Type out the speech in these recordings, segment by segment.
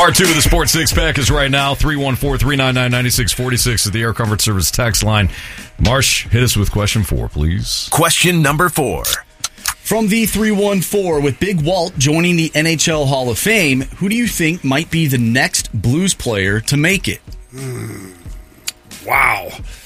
Part 2 of the Sports Six Pack is right now. 314-399-9646 is the Air Comfort Service text line. Marsh, hit us with question 4, please. Question number 4. From the 314, with Big Walt joining the NHL Hall of Fame, who do you think might be the next Blues player to make it? Wow.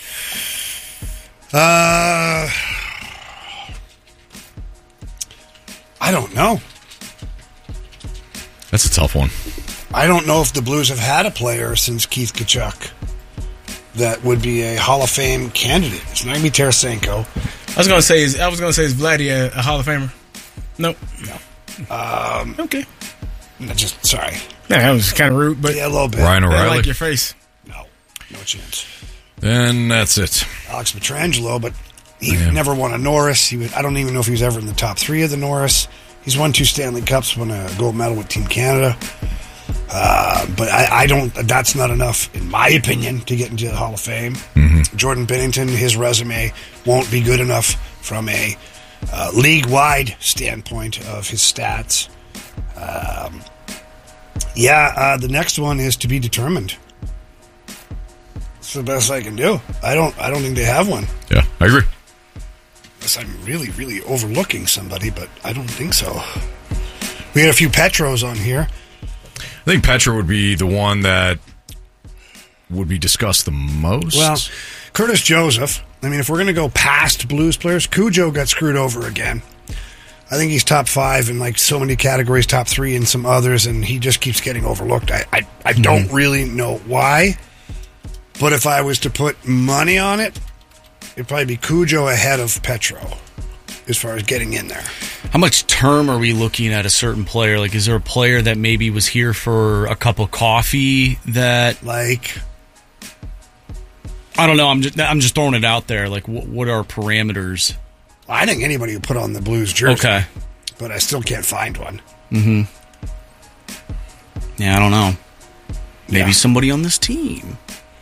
I don't know. That's a tough one. I don't know if the Blues have had a player since Keith Tkachuk that would be a Hall of Fame candidate. It's not going to be Tarasenko. I was going to say, is Vladdy a Hall of Famer? Nope. No. Okay. Sorry. Yeah, that was kind of rude, but yeah, a little bit. Ryan I O'Reilly. like your face. No chance. And that's it. Alex Pietrangelo, but he never won a Norris. I don't even know if he was ever in the top 3 of the Norris. He's won 2 Stanley Cups, won a gold medal with Team Canada. But I don't. That's not enough, in my opinion, to get into the Hall of Fame. Mm-hmm. Jordan Binnington, his resume won't be good enough from a league-wide standpoint of his stats. The next one is to be determined. That's the best I can do. I don't think they have one. Yeah, I agree. Unless I'm really, really overlooking somebody, but I don't think so. We had a few Petros on here. I think Petro would be the one that would be discussed the most. Well, Curtis Joseph. I mean, if we're going to go past Blues players, Cujo got screwed over again. I think he's top 5 in like so many categories, top 3 in some others, and he just keeps getting overlooked. I don't really know why, but if I was to put money on it, it'd probably be Cujo ahead of Petro as far as getting in there. How much term are we looking at a certain player? Like, is there a player that maybe was here for a cup of coffee that, like, I don't know. I'm just throwing it out there. Like, what are parameters? I think anybody would put on the Blues jersey. Okay, but I still can't find one. Mm-hmm. Yeah, I don't know. Maybe Yeah. somebody on this team.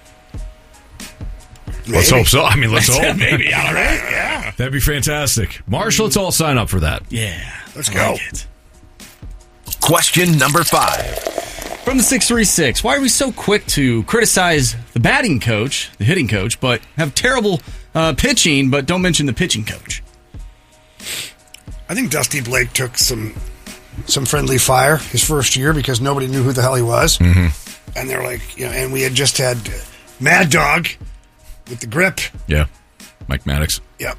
Let's hope so. I mean, let's hope. Maybe. All right, yeah. That'd be fantastic. Marsh, let's all sign up for that. Yeah. Let's I go. like it. Question number 5. From the 636, why are we so quick to criticize the batting coach, the hitting coach, but have terrible pitching, but don't mention the pitching coach? I think Dusty Blake took some friendly fire his first year because nobody knew who the hell he was. Mm-hmm. And they're like, and we had just had Mad Dog with the grip. Yeah, Mike Maddox. Yep.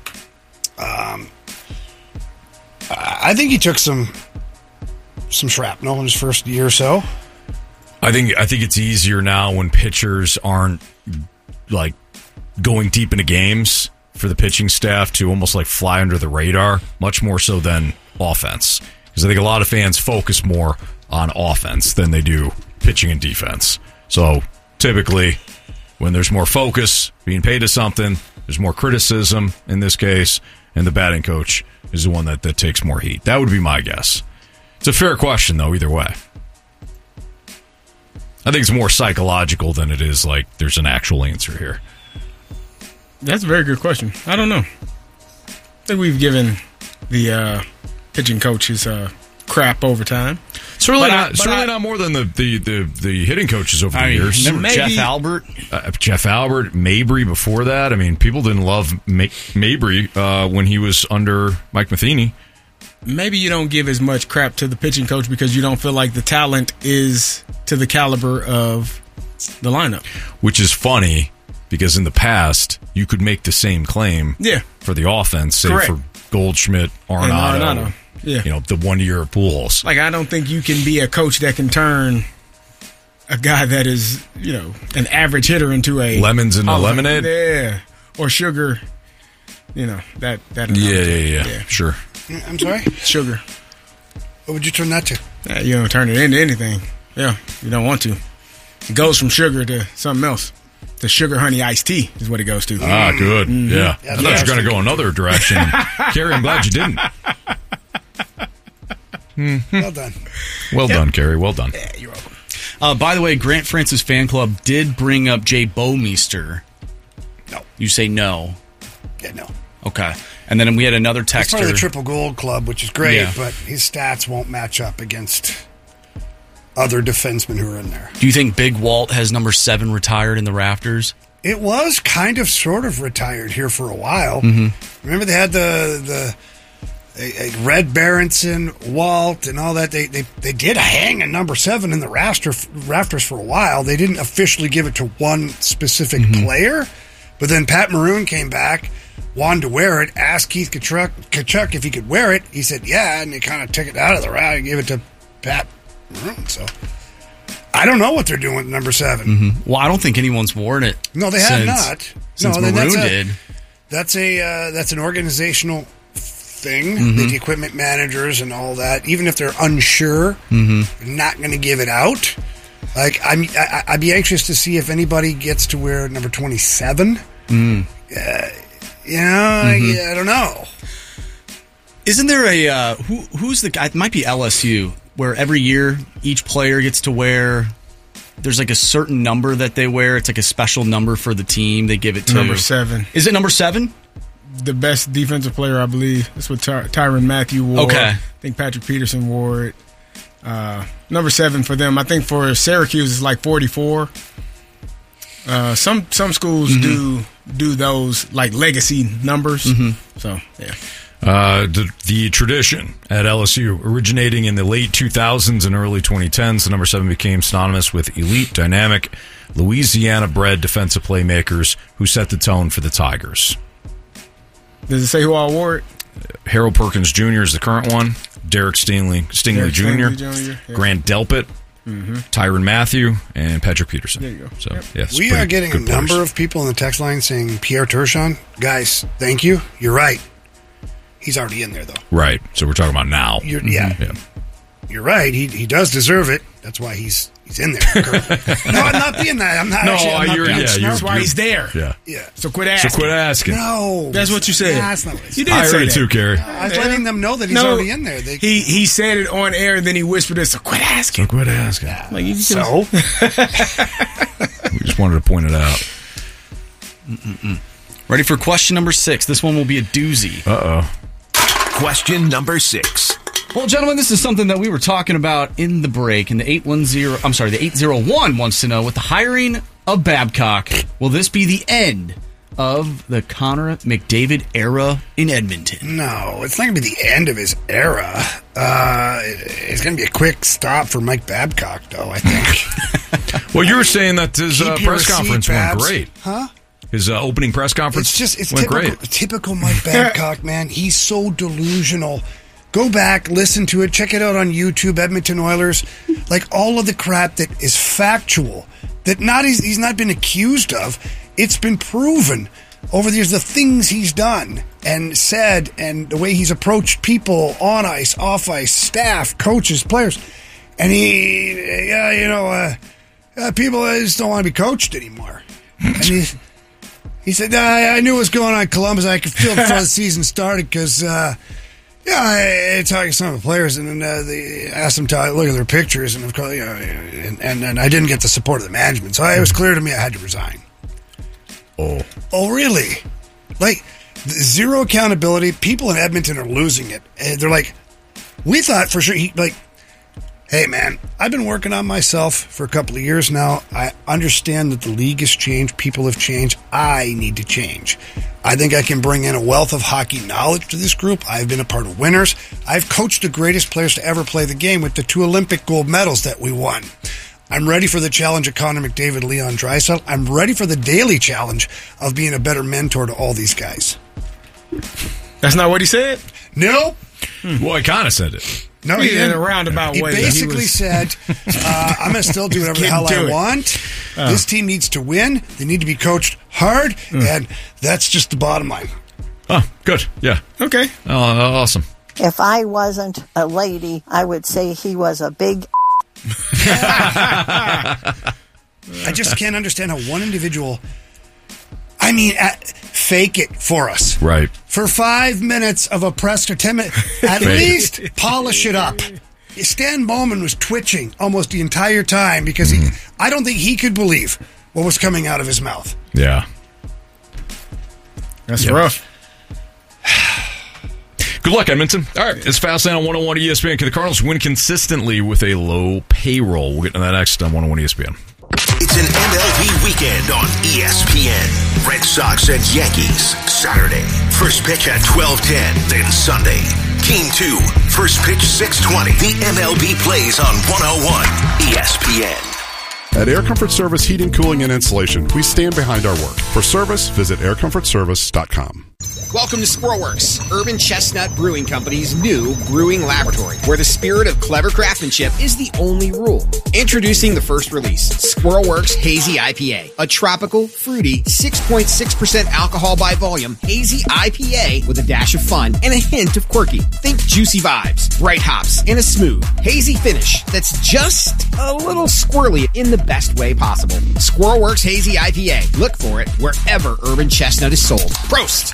I think he took some shrapnel in his first year or so. I think it's easier now when pitchers aren't like going deep into games for the pitching staff to almost like fly under the radar, much more so than offense. Because I think a lot of fans focus more on offense than they do pitching and defense. So typically, when there's more focus being paid to something, there's more criticism in this case, and the batting coach is the one that takes more heat. That would be my guess. It's a fair question, though, either way. I think it's more psychological than it is like there's an actual answer here. That's a very good question. I don't know. I think we've given the pitching coach his crap over time. It's really not more than the hitting coaches over the years. Remember Jeff Albert? Jeff Albert, Mabry before that. I mean, people didn't love Mabry when he was under Mike Matheny. Maybe you don't give as much crap to the pitching coach because you don't feel like the talent is to the caliber of the lineup. Which is funny because in the past, you could make the same claim for the offense, say Correct. for Goldschmidt, Arenado. Yeah. You know, the 1 year of Pujols. Like, I don't think you can be a coach that can turn a guy that is, an average hitter into a... Lemons in the lemonade? Yeah. Or sugar, that Yeah. Sure. I'm sorry? Sugar. What would you turn that to? Yeah, you don't turn it into anything. Yeah, you don't want to. It goes from sugar to something else. The sugar honey iced tea is what it goes to. Ah, good. Mm-hmm. Yeah. I thought you were going to go another direction. Carrie, I'm glad you didn't. Well done. Well done, Carrie. Well done. Yeah, you're welcome. By the way, Grant Francis fan club did bring up Jay Bouwmeester. No. You say no. Yeah, no. Okay. And then we had another He's texter. part of the Triple Gold Club, which is great, Yeah. but his stats won't match up against other defensemen who are in there. Do you think Big Walt has number 7 retired in the rafters? It was kind of sort of retired here for a while. Remember they had the Red Berenson, Walt, and all that. They did hang a number 7 in the rafters for a while. They didn't officially give it to one specific player, but then Pat Maroon came back, wanted to wear it, asked Keith Tkachuk if he could wear it. He said, yeah, and they kind of took it out of the raft and gave it to Pat Maroon. So I don't know what they're doing with number 7. Well, I don't think anyone's worn it. No, they have not. Since no, Maroon did. That's an organizational thing. The equipment managers and all that, even if they're unsure, they're not going to give it out. Like I'd be anxious to see if anybody gets to wear number 27. I don't know. Isn't there a who's the guy? It might be LSU, where every year each player gets to wear. There's like a certain number that they wear. It's like a special number for the team. They give it to Number 7. Is it number 7? The best defensive player, I believe. That's what Tyrann Mathieu wore. Okay. I think Patrick Peterson wore it. Number 7 for them. I think for Syracuse it's like 44. Some schools do those like legacy numbers. So yeah. The tradition at LSU, originating in the late 2000s and early 2010s, the number 7 became synonymous with elite, dynamic, Louisiana-bred defensive playmakers who set the tone for the Tigers. Does it say who all wore it? Harold Perkins Jr. is the current one. Derek Stingley Jr. Yeah. Grant Delpit, Tyrann Mathieu, and Patrick Peterson. There you go. So, Yep. yes, We are getting a number of people in the text line saying Pierre Turgeon. Guys, thank you. You're right. He's already in there, though. Right. So we're talking about now. Yeah. You're right. He does deserve it. That's why he's in there. No, I'm not being that. I'm not. No, actually, I'm not you're- being yeah, snarky. That's why he's there. Yeah. Yeah. So quit asking. No, That's what you said. That's not what I You said. did I say heard it that. too, Kerry. I was letting them know that he's already in there. He said it on air and then he whispered it. So quit asking. Quit asking. Like you just, So We just wanted to point it out. Ready for question number 6? This one will be a doozy. Uh-oh. Question number 6. Well, gentlemen, this is something that we were talking about in the break, and the 801 wants to know, with the hiring of Babcock, will this be the end of the Connor McDavid era in Edmonton? no, it's not going to be the end of his era. It's going to be a quick stop for Mike Babcock, though. I think. Well, you were saying that his Keep your press receipt, conference went Babs. great. Huh? His opening press conference It's went typical, great. typical Mike Babcock, man. He's so delusional. Go back, listen to it, check it out on YouTube, Edmonton Oilers. Like all of the crap that is factual, that he's not been accused of, it's been proven over the years, the things he's done and said and the way he's approached people on ice, off ice, staff, coaches, players. And people just don't want to be coached anymore. And he said, I knew what was going on in Columbus. I could feel it before the season started because, I talked to some of the players and then they asked them to look at their pictures and of course, and I didn't get the support of the management. So it was clear to me I had to resign. Oh, really? Like, zero accountability. People in Edmonton are losing it. And they're like, we thought for sure hey, man, I've been working on myself for a couple of years now. I understand that the league has changed. People have changed. I need to change. I think I can bring in a wealth of hockey knowledge to this group. I've been a part of winners. I've coached the greatest players to ever play the game with the 2 Olympic gold medals that we won. I'm ready for the challenge of Connor McDavid, Leon Draisaitl. I'm ready for the daily challenge of being a better mentor to all these guys. that's not what he said. No. Well, I kind of said it. No, He he in didn't. a roundabout He way. basically said, I'm going to still do whatever the hell Getting I to it. want. This team needs to win. They need to be coached hard. And that's just the bottom line. Oh, good. Yeah. Okay. Oh, awesome. If I wasn't a lady, I would say he was a big. I just can't understand how one individual, fake it for us. Right. For 5 minutes of a press or 10 minutes, at least polish it up. Stan Bowman was twitching almost the entire time because I don't think he could believe what was coming out of his mouth. Yeah. That's rough. Good luck, Edmonton. All right, it's Fastlane on 101 ESPN. Can the Cardinals win consistently with a low payroll? We'll get into that next on 101 ESPN. It's an MLB weekend on ESPN. Red Sox and Yankees, Saturday. First pitch at 12:10, then Sunday. Game 2, first pitch 6:20. The MLB plays on 101 ESPN. At Air Comfort Service Heating, Cooling, and Insulation, we stand behind our work. For service, visit aircomfortservice.com. Welcome to Squirrelworks, Urban Chestnut Brewing Company's new brewing laboratory, where the spirit of clever craftsmanship is the only rule. Introducing the first release, Squirrelworks Hazy IPA, a tropical, fruity, 6.6% alcohol by volume hazy IPA with a dash of fun and a hint of quirky. Think juicy vibes, bright hops, and a smooth, hazy finish that's just a little squirrely in the best way possible. Squirrelworks Hazy IPA. Look for it wherever Urban Chestnut is sold. Prost!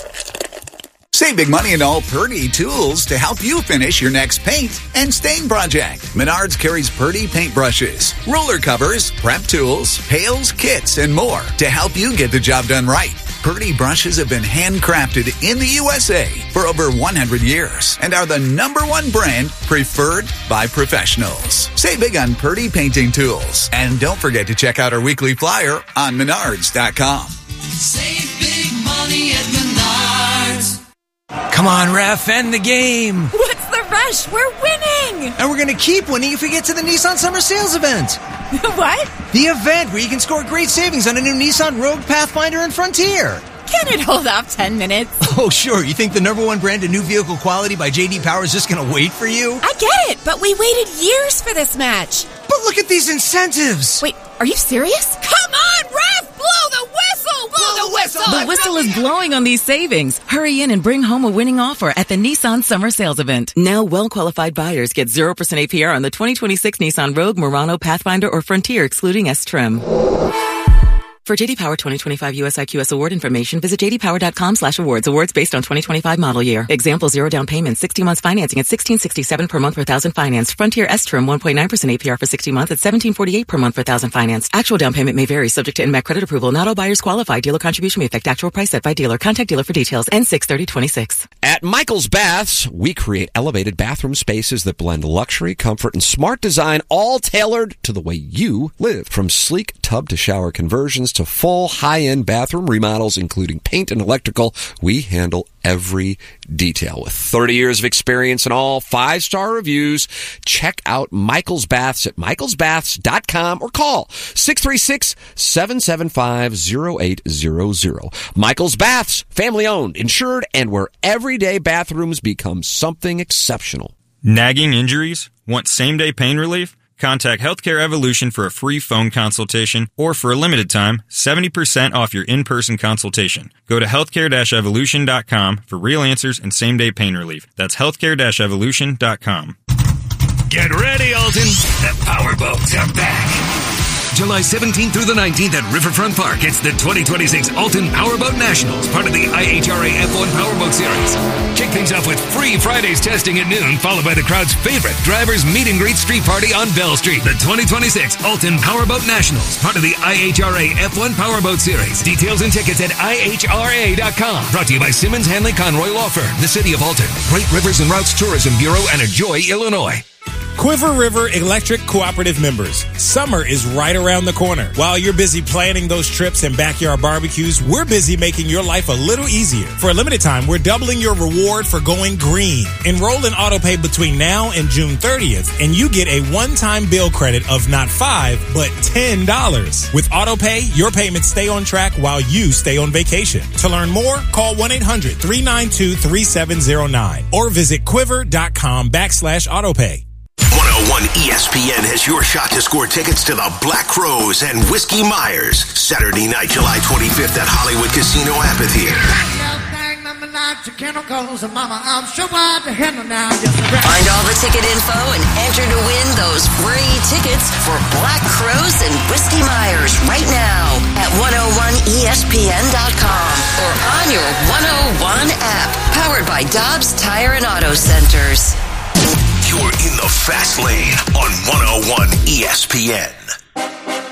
Save big money in all Purdy tools to help you finish your next paint and stain project. Menards carries Purdy paintbrushes, ruler covers, prep tools, pails, kits, and more to help you get the job done right. Purdy brushes have been handcrafted in the USA for over 100 years and are the #1 brand preferred by professionals. Save big on Purdy painting tools. And don't forget to check out our weekly flyer on Menards.com. Save big money at Menards. Come on, ref, end the game. What's the rush? We're winning. And we're going to keep winning if we get to the Nissan Summer Sales event. What? The event where you can score great savings on a new Nissan Rogue, Pathfinder, and Frontier. Can it hold off 10 minutes? Oh, sure. You think the #1 brand of new vehicle quality by J.D. Power is just going to wait for you? I get it, but we waited years for this match. But look at these incentives. Wait, are you serious? Come on, ref! Blow the whistle! Blow the whistle! The whistle is blowing on these savings. Hurry in and bring home a winning offer at the Nissan Summer Sales event. Now, well-qualified buyers get 0% APR on the 2026 Nissan Rogue, Murano, Pathfinder, or Frontier, excluding S-Trim. For J.D. Power 2025 US IQS award information, visit jdpower.com/awards. Awards based on 2025 model year. Example, 0 down payment, 60 months financing at $1,667 per month per thousand financed. Frontier S-Trim 1.9% APR for 60 months at $1,748 per month per thousand financed. Actual down payment may vary, subject to NMAC credit approval. Not all buyers qualify. Dealer contribution may affect actual price set by dealer. Contact dealer for details. N6/30/26. At Michael's Baths, we create elevated bathroom spaces that blend luxury, comfort, and smart design, all tailored to the way you live. From sleek tub to shower conversions to full high-end bathroom remodels, including paint and electrical, we handle every detail. With 30 years of experience and all 5-star reviews, check out Michael's Baths at michaelsbaths.com or call 636-775-0800. Michael's Baths, family-owned, insured, and where everyday bathrooms become something exceptional. Nagging injuries? Want same-day pain relief? Contact Healthcare Evolution for a free phone consultation, or for a limited time, 70% off your in-person consultation. Go to healthcare-evolution.com for real answers and same-day pain relief. That's healthcare-evolution.com. Get ready, Alton. The powerboats are back. July 17th through the 19th at Riverfront Park. It's the 2026 Alton Powerboat Nationals, part of the IHRA F1 Powerboat Series. Kick things off with free Fridays testing at noon, followed by the crowd's favorite drivers meet and greet street party on Bell Street. The 2026 Alton Powerboat Nationals, part of the IHRA F1 Powerboat Series. Details and tickets at IHRA.com. Brought to you by Simmons Hanley Conroy Law Firm, the City of Alton, Great Rivers and Routes Tourism Bureau, and Enjoy, Illinois. Quiver River Electric Cooperative members, summer is right around the corner. While you're busy planning those trips and backyard barbecues, we're busy making your life a little easier. For a limited time, we're doubling your reward for going green. Enroll in AutoPay between now and June 30th, and you get a one-time bill credit of not $5, but $10. With AutoPay, your payments stay on track while you stay on vacation. To learn more, call 1-800-392-3709 or visit quiver.com/AutoPay. 101 ESPN has your shot to score tickets to the Black Crowes and Whiskey Myers, Saturday night, July 25th at Hollywood Casino Amphitheater. Find all the ticket info and enter to win those free tickets for Black Crowes and Whiskey Myers right now at 101ESPN.com or on your 101 app, powered by Dobbs Tire and Auto Centers. You're in the fast lane on 101 ESPN.